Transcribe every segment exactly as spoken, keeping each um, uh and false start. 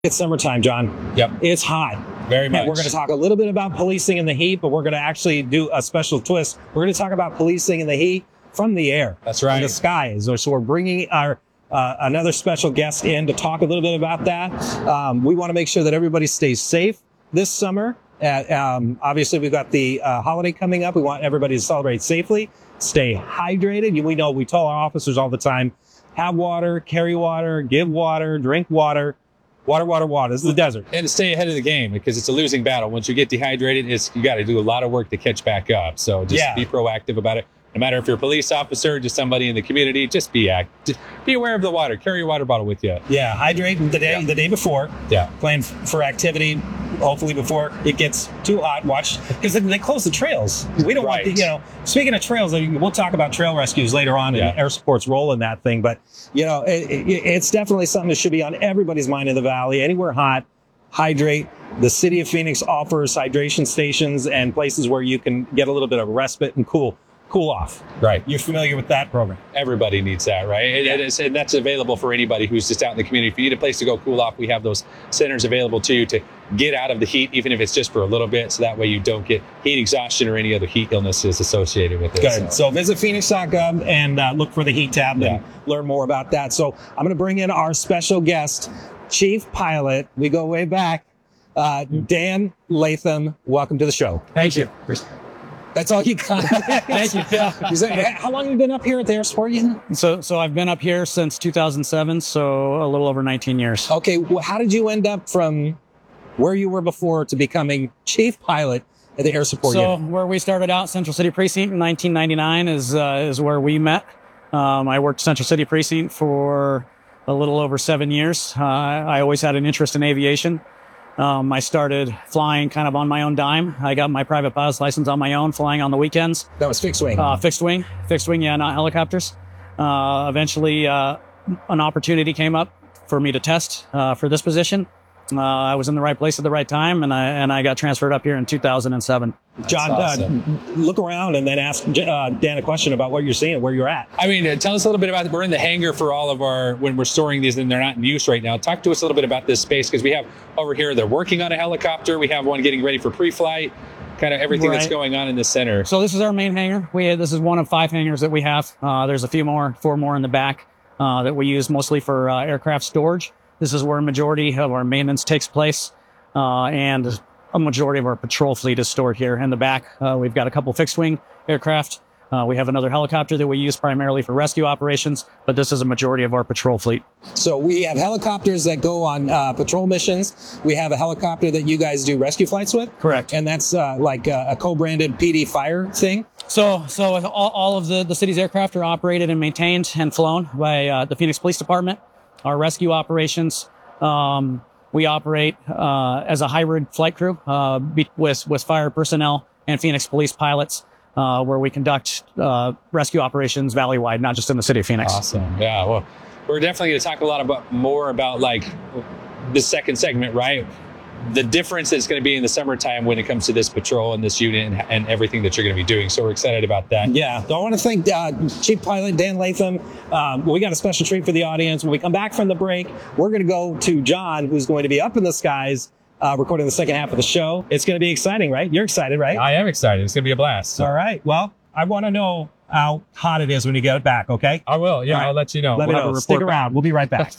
It's summertime, John. Yep. It's hot. Very much. And we're going to talk a little bit about policing in the heat, but we're going to actually do a special twist. We're going to talk about policing in the heat from the air. That's right. From the skies. So we're bringing our uh, another special guest in to talk a little bit about that. Um, we want to make sure that everybody stays safe this summer. Uh, um, obviously, we've got the uh, holiday coming up. We want everybody to celebrate safely, stay hydrated. We know we tell our officers all the time, have water, carry water, give water, drink water. Water, water, water. This is the desert. And to stay ahead of the game, because it's a losing battle. Once you get dehydrated, it's you got to do a lot of work to catch back up. So just Yeah. be proactive about it. No matter if you're a police officer, just somebody in the community, just be act. Just be aware of the water. Carry your water bottle with you. Yeah, hydrate the day Yeah. the day before. Yeah. Plan f- for activity, hopefully before it gets too hot. Watch, because they close the trails. We don't want, the, Right. you know, speaking of trails, I mean, we'll talk about trail rescues later on Yeah. and air support's role in that thing. But, you know, it, it, it's definitely something that should be on everybody's mind in the valley. Anywhere hot, hydrate. The city of Phoenix offers hydration stations and places where you can get a little bit of respite and cool, cool off. Right. You're familiar with that program. Everybody needs that, right? And, Yeah. it is, and that's available for anybody who's just out in the community. If you need a place to go cool off, we have those centers available to you to get out of the heat, even if it's just for a little bit. So that way you don't get heat exhaustion or any other heat illnesses associated with it. Good. So visit phoenix dot gov and uh, look for the heat tab Yeah. and learn more about that. So I'm going to bring in our special guest, Chief Pilot. We go way back. Uh, Dan Latham, welcome to the show. Thank you. That's all you got. Thank you. Yeah. Is that- how long have you been up here at the Air Support Unit? So, so I've been up here since two thousand seven, so a little over nineteen years. Okay, well, how did you end up from where you were before to becoming Chief Pilot at the Air Support So, Unit? where we started out, Central City Precinct in nineteen ninety-nine is uh, is where we met. Um, I worked Central City Precinct for a little over seven years. Uh, I always had an interest in aviation. Um, I started flying kind of on my own dime. I got my private pilot's license on my own, flying on the weekends. That was fixed wing. Uh, fixed wing, fixed wing, yeah, not helicopters. Uh, eventually, uh, an opportunity came up for me to test uh, for this position. Uh, I was in the right place at the right time, and I and I got transferred up here in two thousand seven. John, awesome. uh, look around and then ask uh, Dan a question about what you're seeing, where you're at. I mean, uh, tell us a little bit about it. We're in the hangar for all of our, when we're storing these and they're not in use right now. Talk to us a little bit about this space, because we have over here, they're working on a helicopter. We have one getting ready for pre-flight, kind of everything that's Right. going on in the center. So this is our main hangar. We this is one of five hangars that we have. Uh, there's a few more, four more in the back uh, that we use mostly for uh, aircraft storage. This is where a majority of our maintenance takes place, uh, and a majority of our patrol fleet is stored here in the back. Uh, we've got a couple fixed wing aircraft. Uh, we have another helicopter that we use primarily for rescue operations, but this is a majority of our patrol fleet. So we have helicopters that go on uh, patrol missions. We have a helicopter that you guys do rescue flights with. Correct. And that's uh, like uh, a co-branded P D fire thing. So, so all, all of the, the city's aircraft are operated and maintained and flown by uh, the Phoenix Police Department. Our rescue operations, um, we operate uh, as a hybrid flight crew uh, be, with with fire personnel and Phoenix Police pilots, uh, where we conduct uh, rescue operations valley-wide, not just in the city of Phoenix. Awesome. Yeah. Well, we're definitely going to talk a lot about more about like the second segment, right? The difference that's going to be in the summertime when it comes to this patrol and this unit and, and everything that you're going to be doing. So we're excited about that. Yeah. So I want to thank uh, Chief Pilot Dan Latham. Um, we got a special treat for the audience. When we come back from the break, we're going to go to John, who's going to be up in the skies uh, recording the second half of the show. It's going to be exciting, right? You're excited, right? I am excited. It's going to be a blast. So. All right. Well, I want to know how hot it is when you get back, okay? I will. Yeah, All right. I'll let you know. Let We'll me have a know. Stick report back. around. We'll be right back.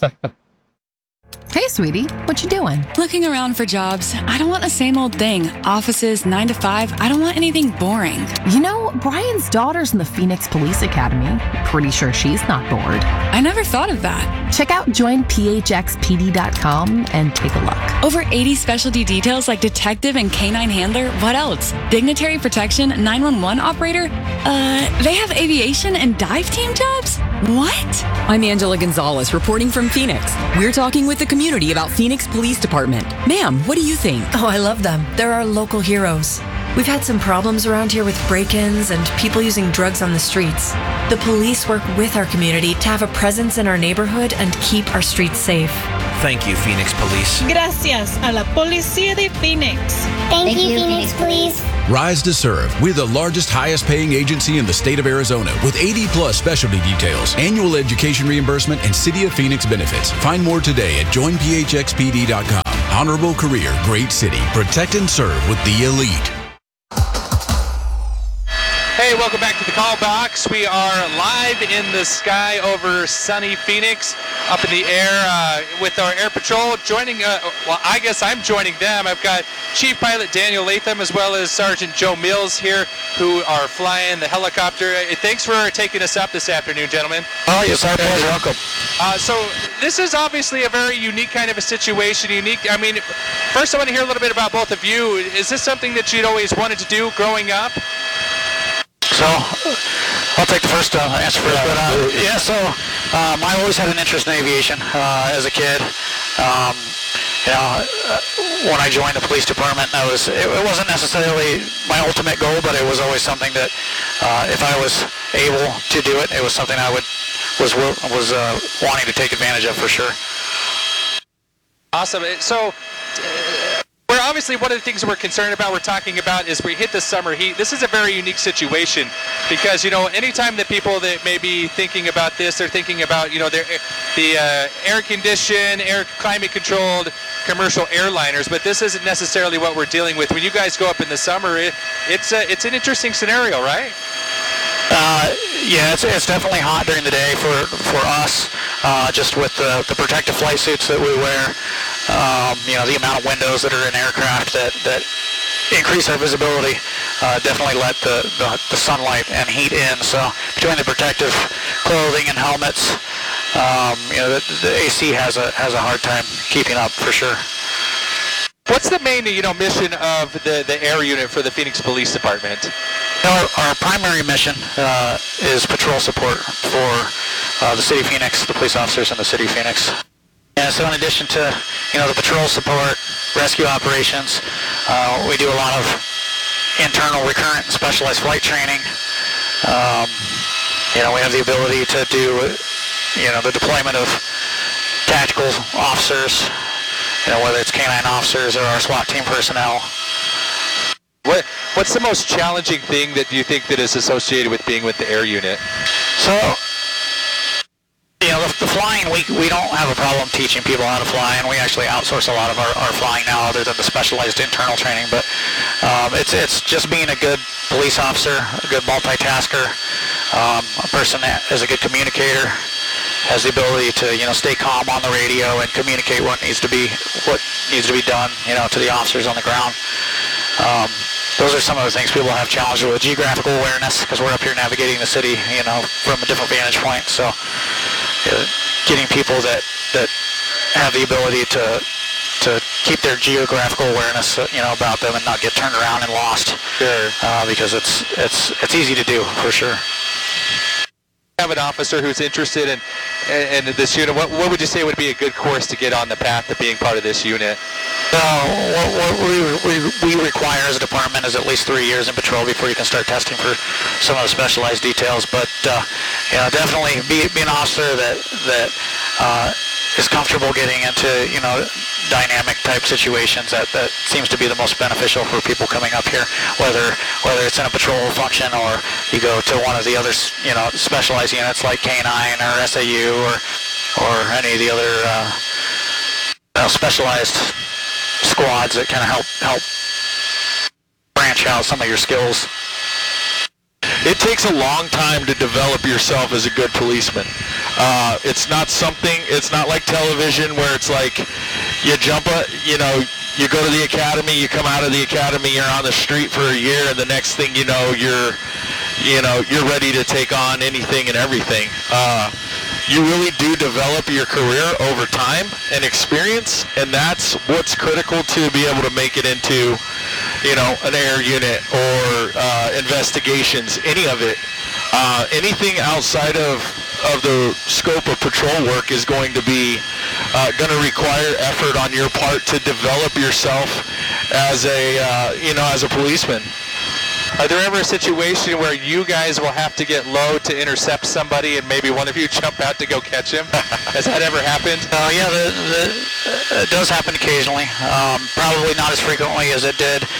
Hey, sweetie, what you doing? Looking around for jobs. I don't want the same old thing. Offices, nine to five. I don't want anything boring. You know, Brian's daughter's in the Phoenix Police Academy. Pretty sure she's not bored. I never thought of that. Check out join P H X P D dot com and take a look. Over eighty specialty details like detective and canine handler. What else? Dignitary protection, nine one one operator. Uh, they have aviation and dive team jobs? What? I'm Angela Gonzalez, reporting from Phoenix. We're talking with the community about Phoenix Police Department. Ma'am, what do you think? Oh, I love them. They're our local heroes. We've had some problems around here with break-ins and people using drugs on the streets. The police work with our community to have a presence in our neighborhood and keep our streets safe. Thank you, Phoenix Police. Gracias a la Policía de Phoenix. Thank, Thank you, you, Phoenix, Phoenix Police. Rise to Serve. We're the largest, highest paying agency in the state of Arizona with eighty plus specialty details, annual education reimbursement, and City of Phoenix benefits. Find more today at join p h x p d dot com. Honorable career, great city. Protect and serve with the elite. Hey, welcome back to the call box. We are live in the sky over sunny Phoenix, up in the air uh, with our Air Patrol. Joining, uh, well, I guess I'm joining them. I've got Chief Pilot Daniel Latham as well as Sergeant Joe Mills here, who are flying the helicopter. Uh, thanks for taking us up this afternoon, gentlemen. Oh, yes, our pleasure. Welcome. Uh, so this is obviously a very unique kind of a situation. Unique. I mean, first I want to hear a little bit about both of you. Is this something that you'd always wanted to do growing up? So, I'll take the first uh, answer first. But uh, yeah, so um, I always had an interest in aviation uh, as a kid. Um, you know, uh, when I joined the police department, I was it, it wasn't necessarily my ultimate goal, but it was always something that uh, if I was able to do it, it was something I would was was uh, wanting to take advantage of for sure. Awesome. So. Uh, We're obviously, one of the things that we're concerned about, we're talking about, is we hit the summer heat. This is a very unique situation because, you know, anytime that people that may be thinking about this, they're thinking about, you know, their, the uh, air-conditioned, air climate-controlled commercial airliners, but this isn't necessarily what we're dealing with. When you guys go up in the summer, it, it's, a, it's an interesting scenario, right? Uh, yeah, it's, it's definitely hot during the day for for us, uh, just with the, the protective flight suits that we wear. Um, you know, the amount of windows that are in aircraft that, that increase our visibility uh, definitely let the, the, the sunlight and heat in. So between the protective clothing and helmets, um, you know, the, the A C has a has a hard time keeping up for sure. What's the main, you know, mission of the, the air unit for the Phoenix Police Department? Our, our primary mission uh, is patrol support for uh, the City of Phoenix, the police officers in the City of Phoenix. Yeah, so in addition to, you know, the patrol support, rescue operations, uh, we do a lot of internal, recurrent, and specialized flight training. Um, you know, we have the ability to do, you know, the deployment of tactical officers, you know, whether it's canine officers or our SWAT team personnel. What What's the most challenging thing that you think that is associated with being with the air unit? So, you know, the, the flying, we, we don't have a problem teaching people how to fly, and we actually outsource a lot of our, our flying now other than the specialized internal training. But um, it's it's just being a good police officer, a good multitasker, um, a person that is a good communicator, has the ability to, you know, stay calm on the radio and communicate what needs to be what needs to be done, you know, to the officers on the ground. Um, those are some of the things people have challenges with. Geographical awareness, because we're up here navigating the city, you know, from a different vantage point. So, uh, getting people that that have the ability to to keep their geographical awareness, you know, about them and not get turned around and lost. Sure. Uh, because it's it's it's easy to do for sure. Have an officer who's interested in in this unit. What what would you say would be a good course to get on the path to being part of this unit? So what, what we, we we require as a department is at least three years in patrol before you can start testing for some of the specialized details. But uh, you know, definitely be be an officer that that uh, is comfortable getting into, you know, dynamic type situations. That that seems to be the most beneficial for people coming up here. Whether whether it's in a patrol function or you go to one of the other, you know, specialized units like K nine or S A U or or any of the other uh, you know, specialized squads that kind of help help branch out some of your skills. It takes a long time to develop yourself as a good policeman. Uh, it's not something, it's not like television where it's like you jump, a, you know, you go to the academy, you come out of the academy, you're on the street for a year, and the next thing you know, you're, you know, you're ready to take on anything and everything. Uh, you really do develop your career over time and experience, and that's what's critical to be able to make it into, you know, an air unit or uh, investigations, any of it. Uh, anything outside of of the scope of patrol work is going to be uh, going to require effort on your part to develop yourself as a uh, you know as a policeman. Are there ever a situation where you guys will have to get low to intercept somebody and maybe one of you jump out to go catch him? Has that ever happened? Uh, yeah, the, the, it does happen occasionally. Um, probably not as frequently as it did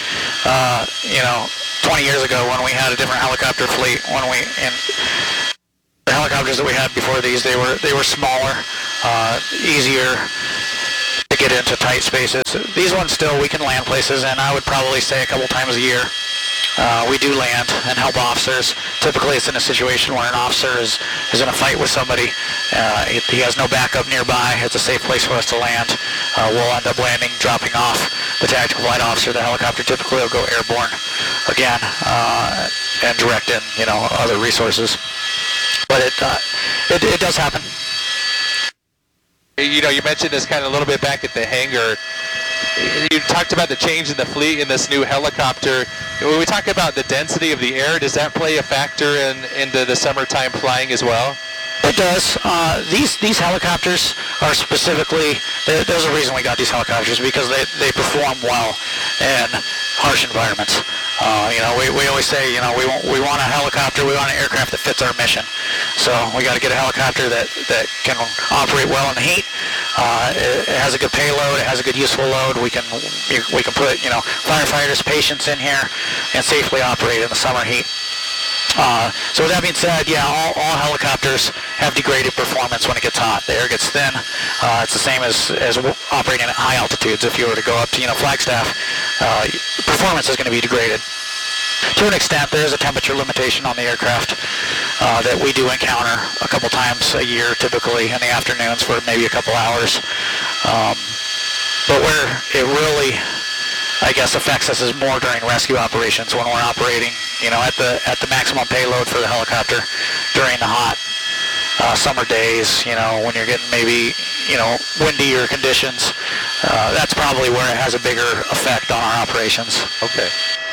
uh, you know, twenty years ago when we had a different helicopter fleet. When we and the helicopters that we had before these, they were they were smaller, uh, easier to get into tight spaces. These ones still we can land places, and I would probably say a couple times a year. Uh, we do land and help officers. Typically it's in a situation where an officer is, is in a fight with somebody. Uh, he, he has no backup nearby. It's a safe place for us to land. Uh, we'll end up landing, dropping off the tactical flight officer. The helicopter typically will go airborne again uh, and direct in, you know, other resources. But it, uh, it, it does happen. You know, you mentioned this kind of a little bit back at the hangar. You talked about the change in the fleet in this new helicopter. When we talk about the density of the air, does that play a factor in into the summertime flying as well? It does. Uh, these these helicopters are specifically, there's a reason we got these helicopters, because they, they perform well in harsh environments. Uh, you know, we, we always say, you know, we want, we want a helicopter, we want an aircraft that fits our mission. So we got to get a helicopter that, that can operate well in the heat. Uh, it, it has a good payload, it has a good useful load. We can, we can put, you know, firefighters, patients in here and safely operate in the summer heat. Uh, so with that being said, yeah, all, all helicopters have degraded performance when it gets hot. The air gets thin. Uh, it's the same as, as operating at high altitudes. If you were to go up to, you know, Flagstaff, uh, performance is going to be degraded. To an extent, there is a temperature limitation on the aircraft uh, that we do encounter a couple times a year, typically in the afternoons for maybe a couple hours. Um, but where it really, I guess, affects us is more during rescue operations when we're operating, you know, at the at the maximum payload for the helicopter during the hot uh, summer days. You know, when you're getting maybe, you know, windier conditions. Uh, that's probably where it has a bigger effect on our operations. Okay.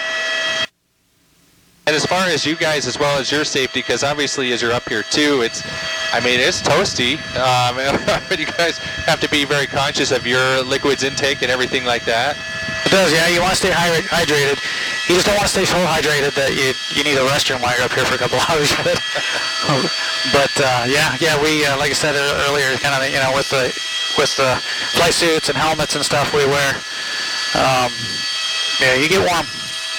And as far as you guys, as well as your safety, because obviously as you're up here too, it's, I mean, it's toasty. Um, you guys have to be very conscious of your liquids intake and everything like that. It does, yeah. You want to stay hydrated. You just don't want to stay so hydrated that you you need a restroom while you're up here for a couple hours. But uh, yeah, yeah. We uh, like I said earlier, kind of, you know, with the with the flight suits and helmets and stuff we wear. Um, yeah, you get warm.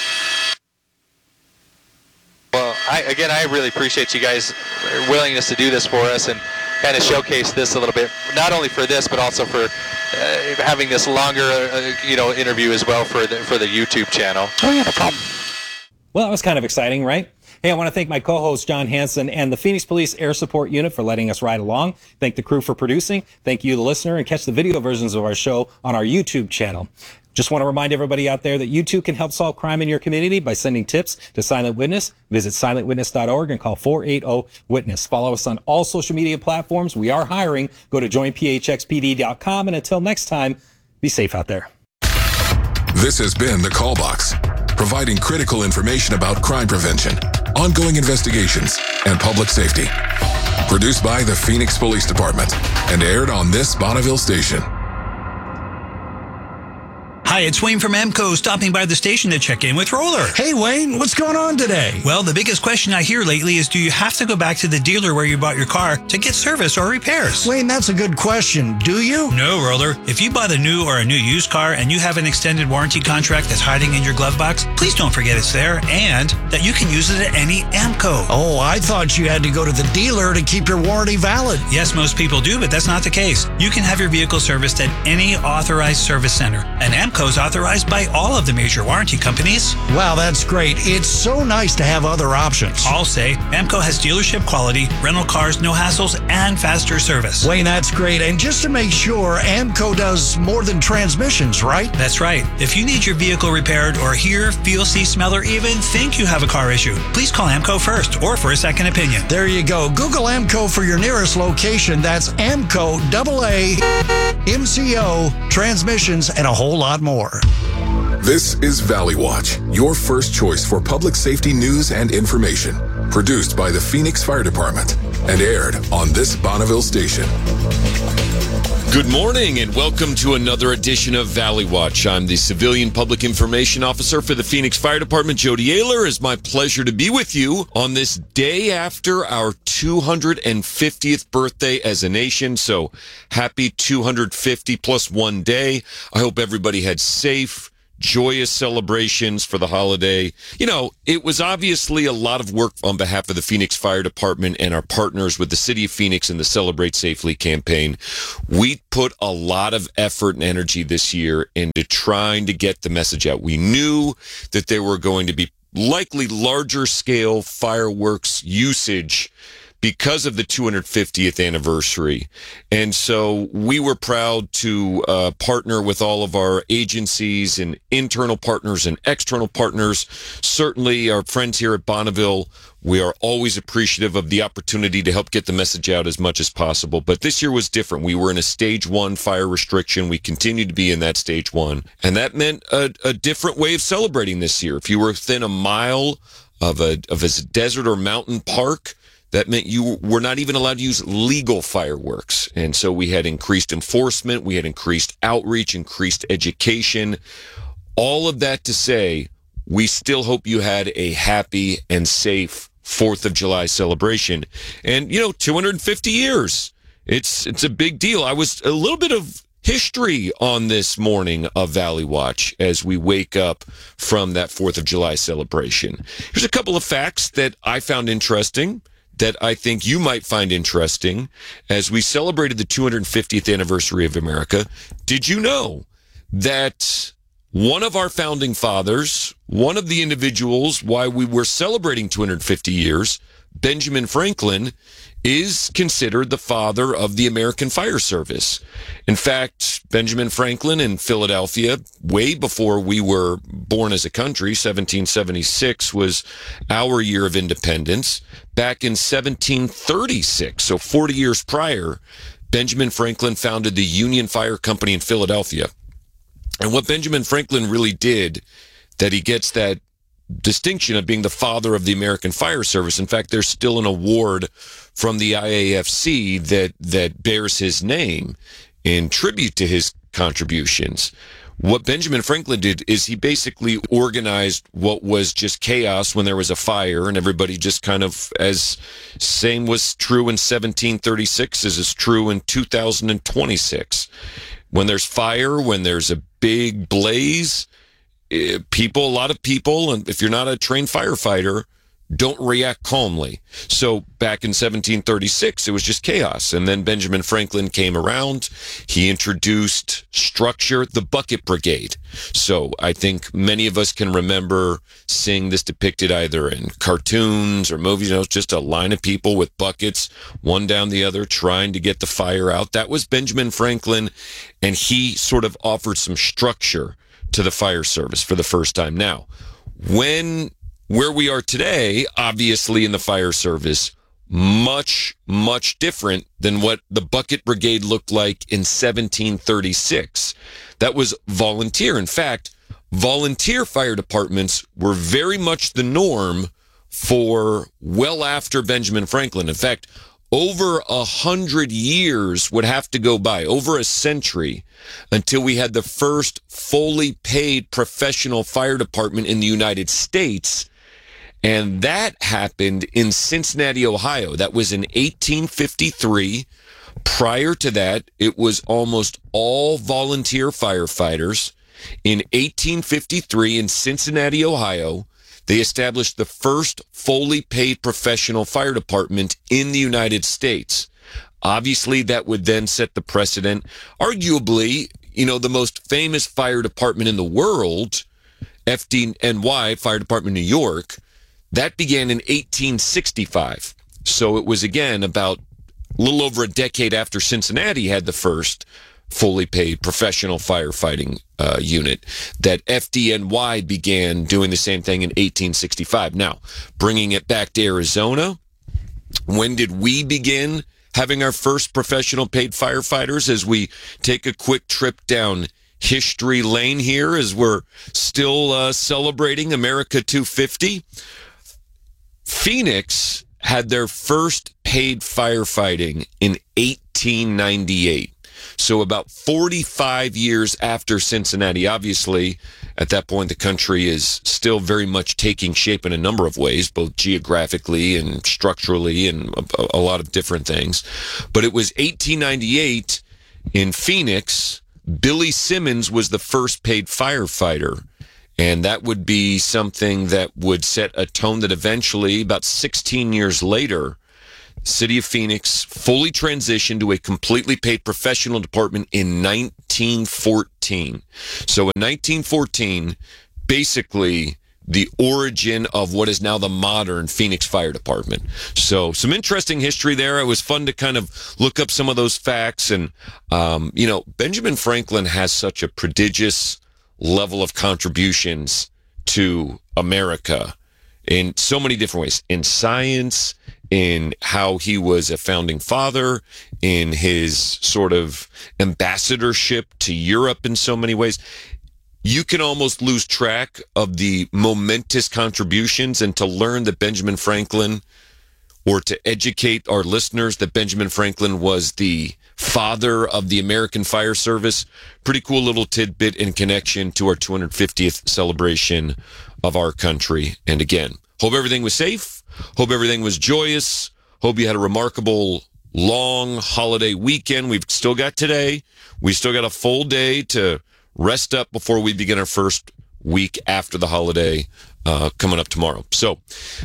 Well, I, again, I really appreciate you guys' willingness to do this for us and kind of showcase this a little bit, not only for this, but also for uh, having this longer, uh, you know, interview as well for the for the YouTube channel. Oh yeah, no problem. Well, that was kind of exciting, right? Hey, I want to thank my co-host, John Hanson, and the Phoenix Police Air Support Unit for letting us ride along. Thank the crew for producing. Thank you, the listener, and catch the video versions of our show on our YouTube channel. Just want to remind everybody out there that you too can help solve crime in your community by sending tips to Silent Witness. Visit silent witness dot org and call four eight zero witness. Follow us on all social media platforms. We are hiring. Go to join P H X P D dot com. And until next time, be safe out there. This has been The Call Box, providing critical information about crime prevention, ongoing investigations, and public safety. Produced by the Phoenix Police Department and aired on this Bonneville station. Hi, it's Wayne from AMCO, stopping by the station to check in with Roller. Hey, Wayne, what's going on today? Well, the biggest question I hear lately is, do you have to go back to the dealer where you bought your car to get service or repairs? Wayne, that's a good question. Do you? No, Roller. If you bought a new or a new used car and you have an extended warranty contract that's hiding in your glove box, please don't forget it's there and that you can use it at any AMCO. Oh, I thought you had to go to the dealer to keep your warranty valid. Yes, most people do, but that's not the case. You can have your vehicle serviced at any authorized service center, and AMCO is authorized by all of the major warranty companies. Wow, that's great. It's so nice to have other options. I'll say AMCO has dealership quality, rental cars, no hassles, and faster service. Wayne, that's great. And just to make sure, AMCO does more than transmissions, right? That's right. If you need your vehicle repaired or hear, feel, see, smell, or even think you have a car issue, please call AMCO first or for a second opinion. There you go. Google AMCO for your nearest location. That's AMCO, double A, M C O, transmissions, and a whole lot more. This is Valley Watch, your first choice for public safety news and information. Produced by the Phoenix Fire Department and aired on this Bonneville station. Good morning and welcome to another edition of Valley Watch. I'm the Civilian Public Information Officer for the Phoenix Fire Department, Jody Ayler. It's my pleasure to be with you on this day after our two hundred fiftieth birthday as a nation. So happy two hundred fifty plus one day. I hope everybody had safe, joyous celebrations for the holiday. You know, it was obviously a lot of work on behalf of the Phoenix Fire Department and our partners with the City of Phoenix and the Celebrate Safely campaign. We put a lot of effort and energy this year into trying to get the message out. We knew that there were going to be likely larger scale fireworks usage because of the two hundred fiftieth anniversary. And so we were proud to uh, partner with all of our agencies and internal partners and external partners. Certainly our friends here at Bonneville, we are always appreciative of the opportunity to help get the message out as much as possible. But this year was different. We were in a stage one fire restriction. We continue to be in that stage one. And that meant a, a different way of celebrating this year. If you were within a mile of a, of a desert or mountain park, that meant you were not even allowed to use legal fireworks. And so we had increased enforcement, we had increased outreach, increased education. All of that to say, we still hope you had a happy and safe fourth of July celebration. And, you know, two hundred fifty years, it's it's a big deal. I was a little bit of history on this morning of Valley Watch as we wake up from that fourth of July celebration. Here's a couple of facts that I found interesting, that I think you might find interesting as we celebrated the two hundred fiftieth anniversary of America. Did you know that one of our founding fathers, one of the individuals why we were celebrating two hundred fifty years, Benjamin Franklin, is considered the father of the American Fire Service? In fact, Benjamin Franklin in Philadelphia, way before we were born as a country, seventeen seventy-six was our year of independence. Back in seventeen thirty-six, so forty years prior, Benjamin Franklin founded the Union Fire Company in Philadelphia. And what Benjamin Franklin really did, that he gets that distinction of being the father of the American Fire Service. In fact, there's still an award from the I A F C that that bears his name in tribute to his contributions. What Benjamin Franklin did is he basically organized what was just chaos when there was a fire, and everybody just kind of, as same was true in seventeen thirty-six as is true in two thousand twenty-six. When there's fire, when there's a big blaze, people, a lot of people, and if you're not a trained firefighter, don't react calmly. So back in seventeen thirty-six, it was just chaos. And then Benjamin Franklin came around. He introduced structure, the bucket brigade. So I think many of us can remember seeing this depicted either in cartoons or movies. You know, just a line of people with buckets, one down the other, trying to get the fire out. That was Benjamin Franklin, and he sort of offered some structure to the fire service for the first time. Now, when where we are today, obviously in the fire service, much, much different than what the bucket brigade looked like in seventeen thirty-six. That was volunteer. In fact, volunteer fire departments were very much the norm for well after Benjamin Franklin. In fact, over a hundred years would have to go by, over a century, until we had the first fully paid professional fire department in the United States. And that happened in Cincinnati, Ohio. That was in eighteen fifty-three. Prior to that, it was almost all volunteer firefighters. In eighteen fifty-three, in Cincinnati, Ohio, they established the first fully paid professional fire department in the United States. Obviously, that would then set the precedent. Arguably, you know, the most famous fire department in the world, F D N Y, Fire Department New York, that began in eighteen sixty-five. So it was, again, about a little over a decade after Cincinnati had the first fully paid professional firefighting uh, unit that F D N Y began doing the same thing in eighteen sixty-five. Now, bringing it back to Arizona, when did we begin having our first professional paid firefighters? As we take a quick trip down history lane here, as we're still uh, celebrating America two fifty, Phoenix had their first paid firefighting in eighteen ninety-eight. So about forty-five years after Cincinnati. Obviously, at that point, the country is still very much taking shape in a number of ways, both geographically and structurally and a, a lot of different things. But it was eighteen ninety-eight in Phoenix. Billy Simmons was the first paid firefighter And that would be something that would set a tone that eventually, about sixteen years later, City of Phoenix fully transitioned to a completely paid professional department in nineteen fourteen. So in nineteen fourteen, basically the origin of what is now the modern Phoenix Fire Department. So some interesting history there. It was fun to kind of look up some of those facts. And, um, you know, Benjamin Franklin has such a prodigious level of contributions to America in so many different ways, in science, in how he was a founding father, in his sort of ambassadorship to Europe in so many ways. You can almost lose track of the momentous contributions, and to learn that Benjamin Franklin, or to educate our listeners that Benjamin Franklin was the father of the American Fire Service. Pretty cool little tidbit in connection to our two hundred fiftieth celebration of our country. And again, hope everything was safe. Hope everything was joyous. Hope you had a remarkable long holiday weekend. We've still got today. We still got a full day to rest up before we begin our first week after the holiday uh, coming up tomorrow. So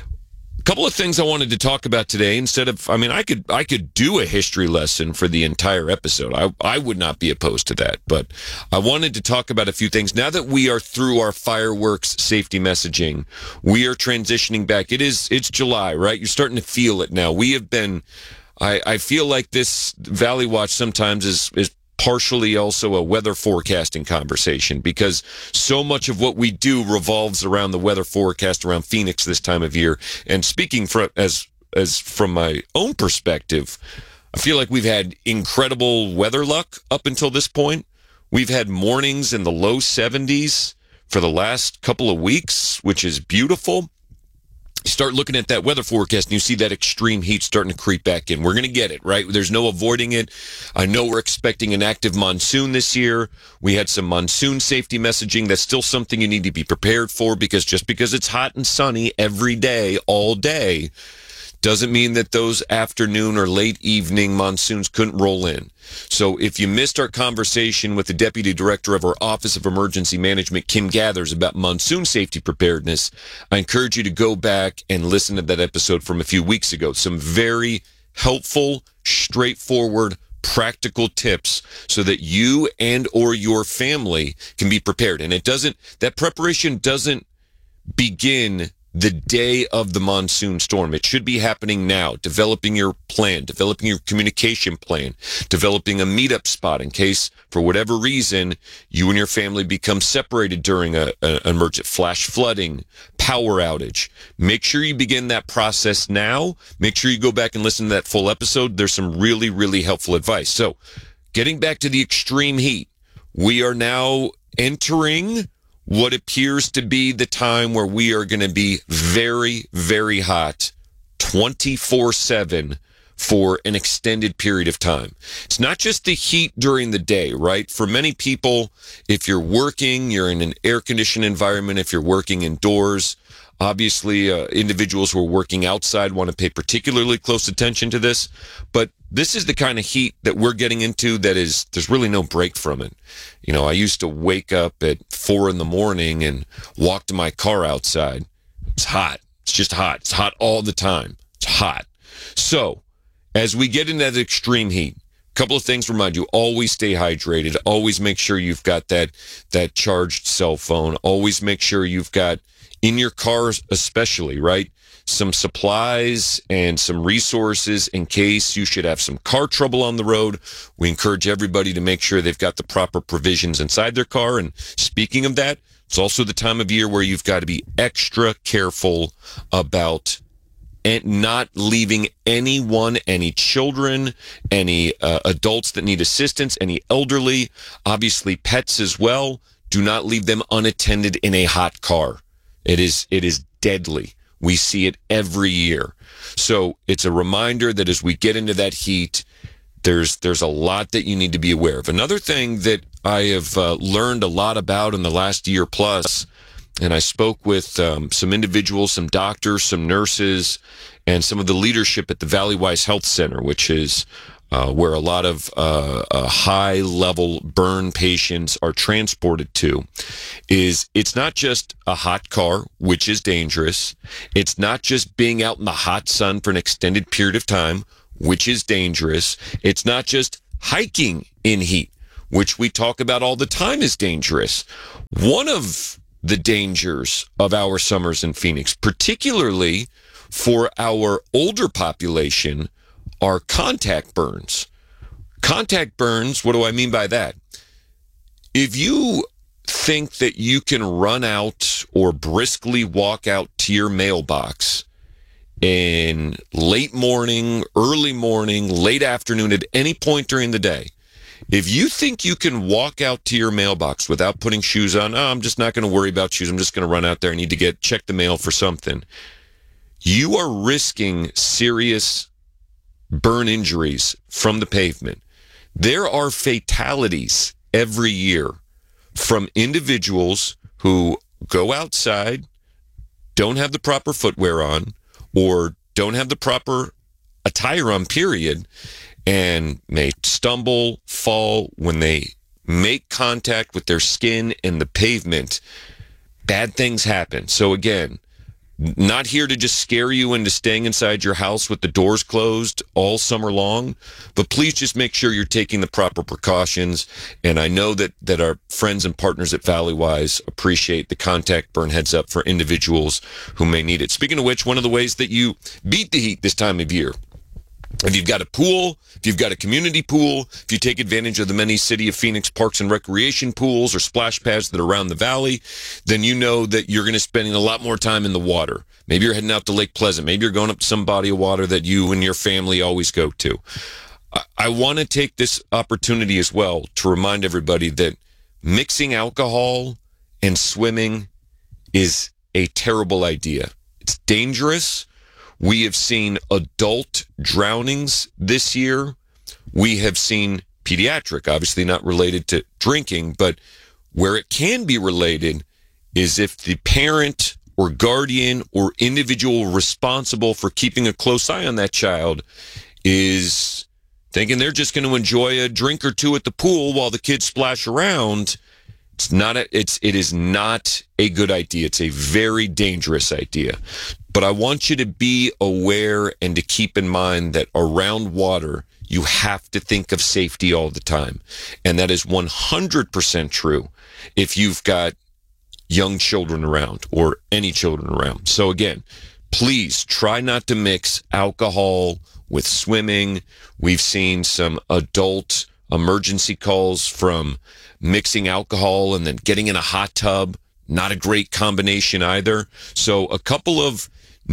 a couple of things I wanted to talk about today. Instead of, I mean, I could I could do a history lesson for the entire episode. I, I would not be opposed to that. But I wanted to talk about a few things. Now that we are through our fireworks safety messaging, we are transitioning back. It is, it's July, right? You're starting to feel it now. We have been, I, I feel like this Valley Watch sometimes is is partially also a weather forecasting conversation, because so much of what we do revolves around the weather forecast around Phoenix this time of year. And speaking for, as as from my own perspective, I feel like we've had incredible weather luck up until this point. We've had mornings in the low seventies for the last couple of weeks, which is beautiful. You start looking at that weather forecast and you see that extreme heat starting to creep back in. We're going to get it, right? There's no avoiding it. I know we're expecting an active monsoon this year. We had some monsoon safety messaging. That's still something you need to be prepared for, because just because it's hot and sunny every day, all day, doesn't mean that those afternoon or late evening monsoons couldn't roll in. So if you missed our conversation with the Deputy Director of our Office of Emergency Management, Kim Gathers, about monsoon safety preparedness, I encourage you to go back and listen to that episode from a few weeks ago. Some very helpful, straightforward, practical tips so that you and or your family can be prepared. And it doesn't, that preparation doesn't begin the day of the monsoon storm. It should be happening now. Developing your plan, developing your communication plan, developing a meetup spot in case, for whatever reason, you and your family become separated during a, a, an emergent flash flooding, power outage. Make sure you begin that process now. Make sure you go back and listen to that full episode. There's some really, really helpful advice. So, getting back to the extreme heat, we are now entering what appears to be the time where we are going to be very, very hot twenty-four seven for an extended period of time. It's not just the heat during the day, right? For many people, if you're working, you're in an air-conditioned environment, if you're working indoors, obviously uh, individuals who are working outside want to pay particularly close attention to this. But this is the kind of heat that we're getting into that is, there's really no break from it. You know, I used to wake up at four in the morning and walk to my car outside. It's hot. It's just hot. It's hot all the time. It's hot. So as we get into that extreme heat, a couple of things to remind you: always stay hydrated. Always make sure you've got that, that charged cell phone. Always make sure you've got, in your cars especially, right, some supplies and some resources in case you should have some car trouble on the road. We encourage everybody to make sure they've got the proper provisions inside their car. And speaking of that, it's also the time of year where you've got to be extra careful about and not leaving anyone, any children, any uh, adults that need assistance, any elderly, obviously pets as well. Do not leave them unattended in a hot car. It is, it is deadly. We see it every year. So it's a reminder that as we get into that heat, there's there's a lot that you need to be aware of. Another thing that I have uh, learned a lot about in the last year plus, and I spoke with um, some individuals, some doctors, some nurses, and some of the leadership at the Valley Wise Health Center, which is uh, where a lot of uh, uh, high-level burn patients are transported to, is it's not just a hot car, which is dangerous. It's not just being out in the hot sun for an extended period of time, which is dangerous. It's not just hiking in heat, which we talk about all the time is dangerous. One of the dangers of our summers in Phoenix, particularly for our older population, are contact burns. Contact burns, what do I mean by that? If you think that you can run out or briskly walk out to your mailbox in late morning, early morning, late afternoon, at any point during the day, if you think you can walk out to your mailbox without putting shoes on, oh, I'm just not going to worry about shoes, I'm just going to run out there, I need to get check the mail for something, you are risking serious burn injuries from the pavement. There are fatalities every year from individuals who go outside, don't have the proper footwear on, or don't have the proper attire on, period, and may stumble, fall. When they make contact with their skin and the pavement, bad things happen. So again, not here to just scare you into staying inside your house with the doors closed all summer long, but please just make sure you're taking the proper precautions. And I know that, that our friends and partners at ValleyWise appreciate the contact burn heads up for individuals who may need it. Speaking of which, one of the ways that you beat the heat this time of year, if you've got a pool, if you've got a community pool, if you take advantage of the many City of Phoenix parks and recreation pools or splash pads that are around the valley, then you know that you're going to spend a lot more time in the water. Maybe you're heading out to Lake Pleasant. Maybe you're going up to some body of water that you and your family always go to. I, I want to take this opportunity as well to remind everybody that mixing alcohol and swimming is a terrible idea. It's dangerous. We have seen adult drownings this year. We have seen pediatric, obviously not related to drinking, but where it can be related is if the parent or guardian or individual responsible for keeping a close eye on that child is thinking they're just going to enjoy a drink or two at the pool while the kids splash around. It's not a, it's, it is not a good idea. It's a very dangerous idea. But I want you to be aware and to keep in mind that around water, you have to think of safety all the time. And that is one hundred percent true if you've got young children around or any children around. So again, please try not to mix alcohol with swimming. We've seen some adult emergency calls from mixing alcohol and then getting in a hot tub. Not a great combination either. So a couple of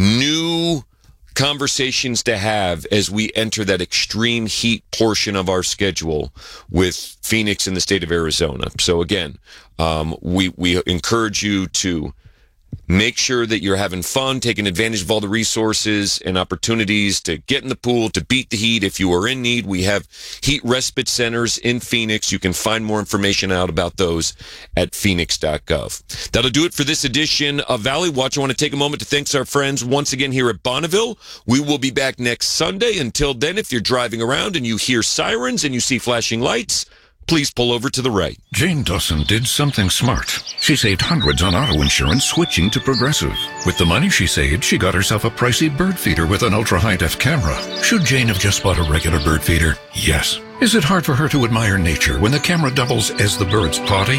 new conversations to have as we enter that extreme heat portion of our schedule with Phoenix and the state of Arizona. So again, um, we, we encourage you to make sure that you're having fun, taking advantage of all the resources and opportunities to get in the pool, to beat the heat. If you are in need, we have heat respite centers in Phoenix. You can find more information out about those at phoenix dot gov. That'll do it for this edition of Valley Watch. I want to take a moment to thank our friends once again here at Bonneville. We will be back next Sunday. Until then, if you're driving around and you hear sirens and you see flashing lights, please pull over to the right. Jane Dawson did something smart. She saved hundreds on auto insurance switching to Progressive. With the money she saved, she got herself a pricey bird feeder with an ultra-high-def camera. Should Jane have just bought a regular bird feeder? Yes. Is it hard for her to admire nature when the camera doubles as the bird's potty?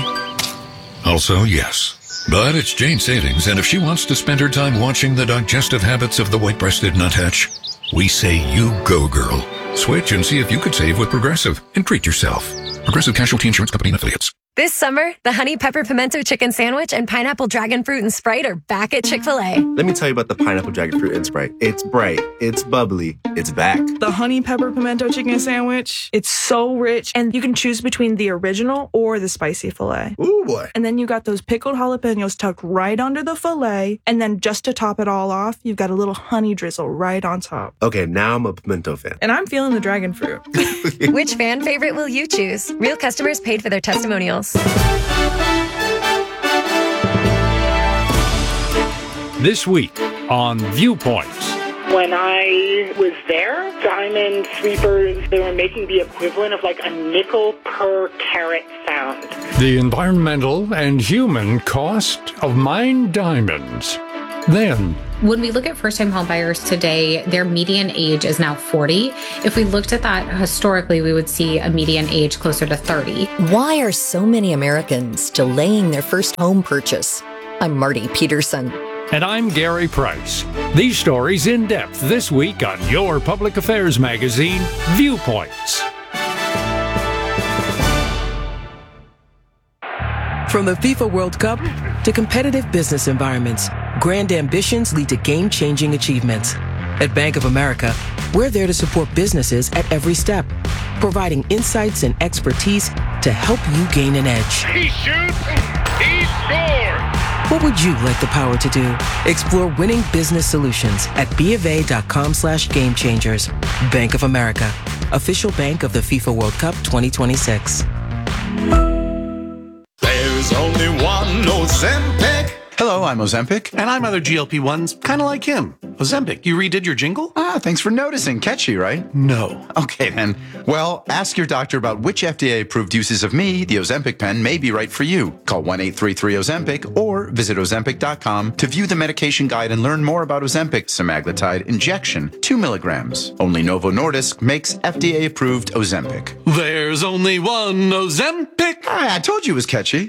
Also, yes. But it's Jane's savings, and if she wants to spend her time watching the digestive habits of the white-breasted nuthatch, we say you go, girl. Switch and see if you could save with Progressive and treat yourself. Progressive Casualty Insurance Company and Affiliates. This summer, the Honey Pepper Pimento Chicken Sandwich and Pineapple Dragon Fruit and Sprite are back at Chick-fil-A. Let me tell you about the Pineapple Dragon Fruit and Sprite. It's bright, it's bubbly, it's back. The Honey Pepper Pimento Chicken Sandwich, it's so rich, and you can choose between the original or the spicy filet. Ooh, boy. And then you got those pickled jalapenos tucked right under the filet, and then just to top it all off, you've got a little honey drizzle right on top. Okay, now I'm a pimento fan. And I'm feeling the dragon fruit. Which fan favorite will you choose? Real customers paid for their testimonials. This week on Viewpoints. When I was there, diamond sweepers, they were making the equivalent of like a nickel per carat found. The environmental and human cost of mined diamonds. Then, when we look at first-time homebuyers today, their median age is now forty. If we looked at that historically, we would see a median age closer to thirty. Why are so many Americans delaying their first home purchase? I'm Marty Peterson. And I'm Gary Price. These stories in depth this week on your public affairs magazine, Viewpoints. From the FIFA World Cup to competitive business environments, grand ambitions lead to game-changing achievements. At Bank of America, we're there to support businesses at every step, providing insights and expertise to help you gain an edge. He shoots, he scores! What would you like the power to do? Explore winning business solutions at BofA.com slash game changers. Bank of America, official bank of the FIFA World Cup twenty twenty-six. There's only one Ozempic. Hello, I'm Ozempic. And I'm other G L P ones, kind of like him. Ozempic, you redid your jingle? Ah, thanks for noticing. Catchy, right? No. Okay, then. Well, ask your doctor about which F D A-approved uses of me, the Ozempic pen, may be right for you. Call one eight three three Ozempic or visit Ozempic dot com to view the medication guide and learn more about Ozempic semaglutide injection, two milligrams. Only Novo Nordisk makes F D A-approved Ozempic. There's only one Ozempic. Ah, I told you it was catchy.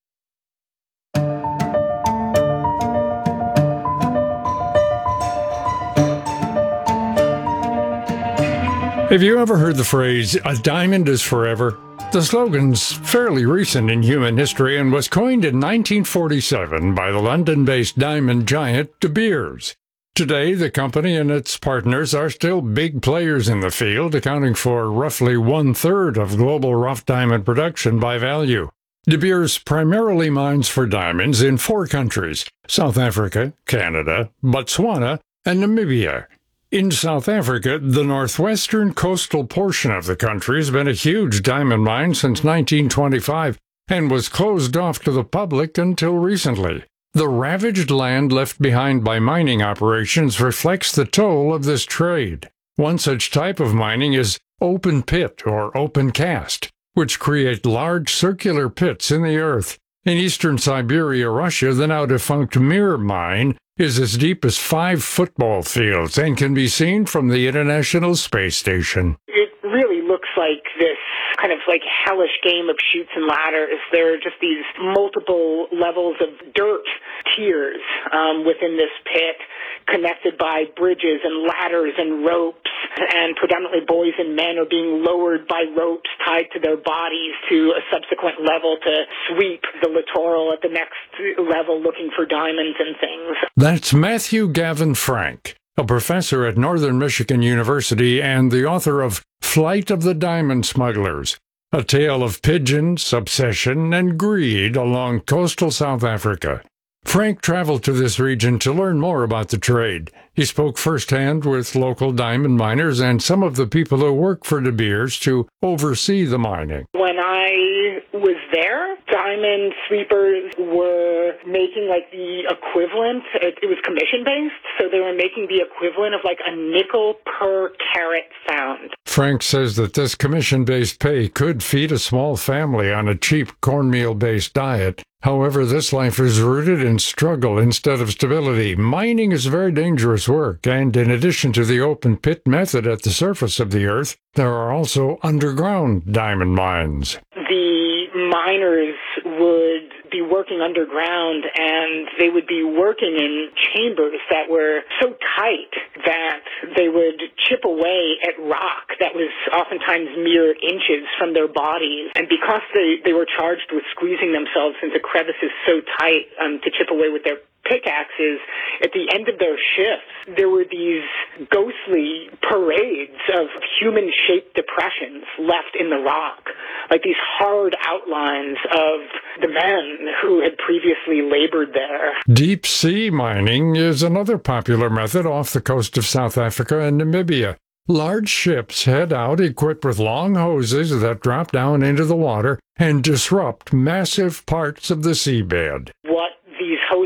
Have you ever heard the phrase, a diamond is forever? The slogan's fairly recent in human history and was coined in nineteen forty-seven by the London-based diamond giant De Beers. Today, the company and its partners are still big players in the field, accounting for roughly one-third of global rough diamond production by value. De Beers primarily mines for diamonds in four countries: South Africa, Canada, Botswana, and Namibia. In South Africa, the northwestern coastal portion of the country has been a huge diamond mine since nineteen twenty-five and was closed off to the public until recently. The ravaged land left behind by mining operations reflects the toll of this trade. One such type of mining is open pit or open cast, which create large circular pits in the earth. In eastern Siberia, Russia, the now-defunct Mir mine is as deep as five football fields and can be seen from the International Space Station. It really looks like this kind of like hellish game of chutes and ladders. There are just these multiple levels of dirt tiers um, within this pit, connected by bridges and ladders and ropes, and predominantly boys and men are being lowered by ropes tied to their bodies to a subsequent level to sweep the littoral at the next level looking for diamonds and things. That's Matthew Gavin Frank, a professor at Northern Michigan University and the author of Flight of the Diamond Smugglers, a tale of pigeons, obsession, and greed along coastal South Africa. Frank traveled to this region to learn more about the trade. He spoke firsthand with local diamond miners and some of the people who work for De Beers to oversee the mining. When I was there, diamond sweepers were making like the equivalent, it, it was commission-based, so they were making the equivalent of like a nickel per carat found. Frank says that this commission-based pay could feed a small family on a cheap cornmeal-based diet. However, this life is rooted in struggle instead of stability. Mining is very dangerous work, and in addition to the open pit method at the surface of the earth, there are also underground diamond mines. The miners would be working underground, and they would be working in chambers that were so tight that they would chip away at rock that was oftentimes mere inches from their bodies. And because they, they were charged with squeezing themselves into crevices so tight um, to chip away with their pickaxes, at the end of their shifts, there were these ghostly parades of human-shaped depressions left in the rock, like these hard outlines of the men who had previously labored there. Deep sea mining is another popular method off the coast of South Africa and Namibia. Large ships head out equipped with long hoses that drop down into the water and disrupt massive parts of the seabed. What these hoses vacuum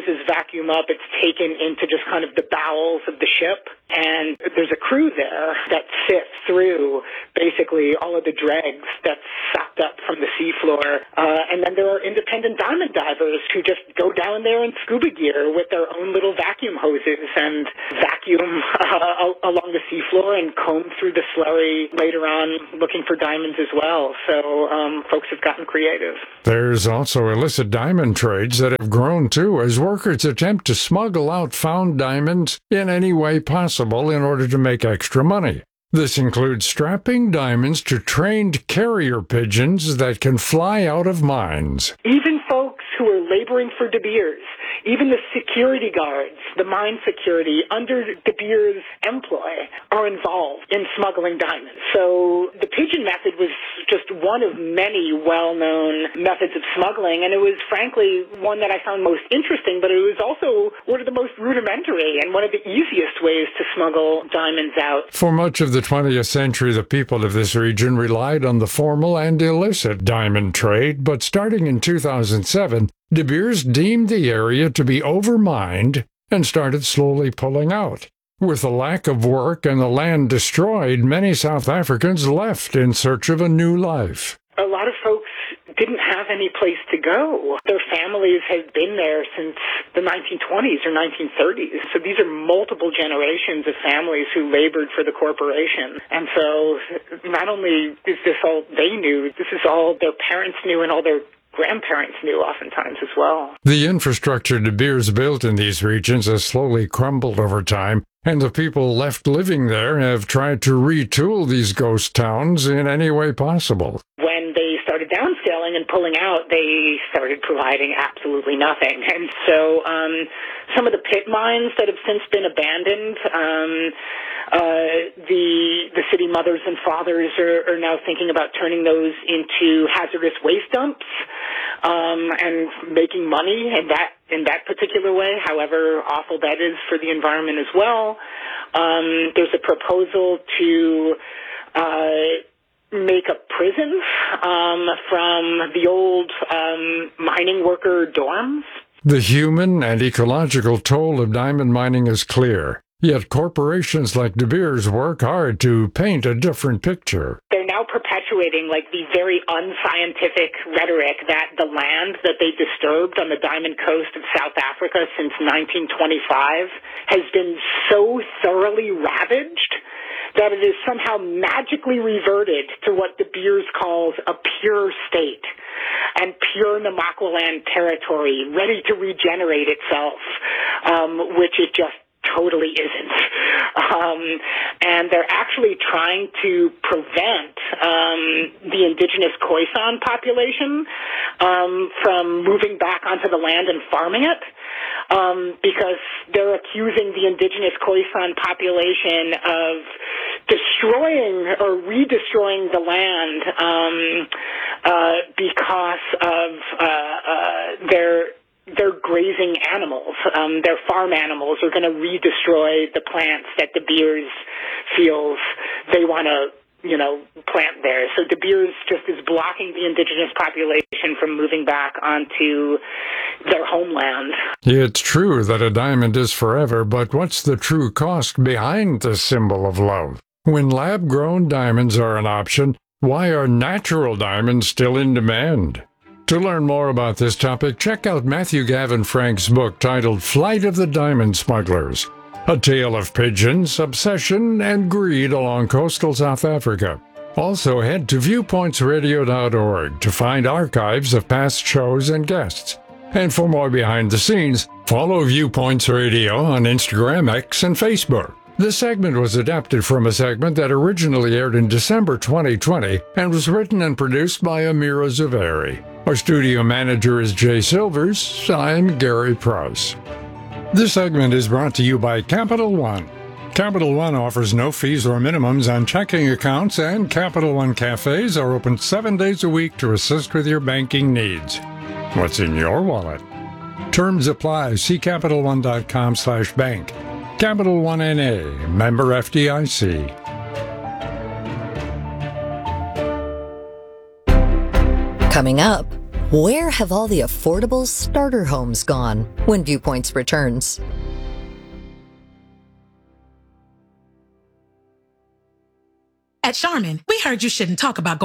vacuum up. It's taken into just kind of the bowels of the ship. And there's a crew there that sifts through basically all of the dregs that's sucked up from the seafloor. Uh, and then there are independent diamond divers who just go down there in scuba gear with their own little vacuum hoses and vacuum uh, along the seafloor and comb through the slurry later on looking for diamonds as well. So um, folks have gotten creative. There's also illicit diamond trades that have grown too as workers attempt to smuggle out found diamonds in any way possible in order to make extra money. This includes strapping diamonds to trained carrier pigeons that can fly out of mines. Even folks who are laboring for De Beers, even the security guards, the mine security under De Beers' employ are involved in smuggling diamonds. So the pigeon method was just one of many well-known methods of smuggling, and it was frankly one that I found most interesting, but it was also one of the most rudimentary and one of the easiest ways to smuggle diamonds out. For much of the twentieth century, the people of this region relied on the formal and illicit diamond trade, but starting in two thousand seven, De Beers deemed the area to be overmined and started slowly pulling out. With the lack of work and the land destroyed, many South Africans left in search of a new life. A lot of folks didn't have any place to go. Their families had been there since the nineteen twenties or nineteen thirties. So these are multiple generations of families who labored for the corporation. And so not only is this all they knew, this is all their parents knew and all their grandparents knew oftentimes as well. The infrastructure De Beers built in these regions has slowly crumbled over time, and the people left living there have tried to retool these ghost towns in any way possible. When they started downscaling and pulling out, they started providing absolutely nothing. And so um, some of the pit mines that have since been abandoned, um, uh, the the city mothers and fathers are, are now thinking about turning those into hazardous waste dumps um, and making money in that in that particular way, however awful that is for the environment as well. Um, there's a proposal to uh, make a prison um, from the old um, mining worker dorms. The human and ecological toll of diamond mining is clear, yet corporations like De Beers work hard to paint a different picture. They're now perpetuating like the very unscientific rhetoric that the land that they disturbed on the Diamond Coast of South Africa since nineteen twenty-five has been so thoroughly ravaged that it is somehow magically reverted to what De Beers calls a pure state and pure Namaqualand territory, ready to regenerate itself, um, which it just totally isn't. Um, and they're actually trying to prevent um, the indigenous Khoisan population um, from moving back onto the land and farming it. Um, because they're accusing the indigenous Khoisan population of destroying or redestroying the land um, uh, because of uh, uh, their their grazing animals. Um, their farm animals are going to redestroy the plants that De Beers feels they want to, you know, plant there. So De Beers just is blocking the indigenous population from moving back onto their homeland. It's true that a diamond is forever, but what's the true cost behind the symbol of love? When lab-grown diamonds are an option, why are natural diamonds still in demand? To learn more about this topic, check out Matthew Gavin Frank's book titled Flight of the Diamond Smugglers, a tale of pigeons, obsession, and greed along coastal South Africa. Also, head to viewpoints radio dot org to find archives of past shows and guests. And for more behind the scenes, follow Viewpoints Radio on Instagram, X, and Facebook. This segment was adapted from a segment that originally aired in December twenty twenty and was written and produced by Amira Zaveri. Our studio manager is Jay Silvers. I'm Gary Price. This segment is brought to you by Capital One. Capital One offers no fees or minimums on checking accounts, and Capital One cafes are open seven days a week to assist with your banking needs. What's in your wallet? Terms apply. See Capital One dot com slash bank. Capital One N A, member F D I C. Coming up, Where have all the affordable starter homes gone? When Viewpoints returns. At Charmin, we heard you shouldn't talk about going